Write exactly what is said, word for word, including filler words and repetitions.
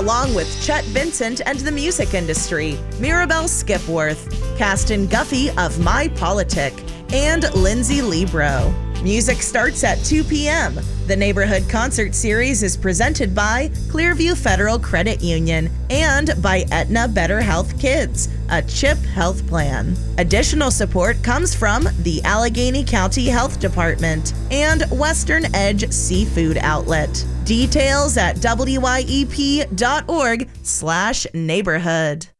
along with Chet Vincent and the music industry, Mirabelle Skipworth, Caston Guffey of My Politic, and Lindsay Libro. Music starts at two p.m. The Neighborhood Concert Series is presented by Clearview Federal Credit Union and by Aetna Better Health Kids, a CHIP health plan. Additional support comes from the Allegheny County Health Department and Western Edge Seafood Outlet. Details at W I E P dot org slash neighborhood.